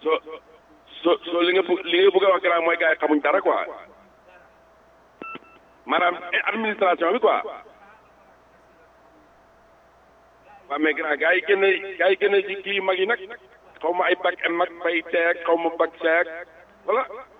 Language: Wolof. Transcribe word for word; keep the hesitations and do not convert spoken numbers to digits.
soo soo soo li nga bëgg li nga bëgg a wax grand mooy gars yi xamuñ dara quoi maanaam administration bi quoi waaw mais grand gars yi génne gars yi génne ci kii yu mag yi nag xaw ma ay bac mag bay teeg xaw ma bac seeg voilà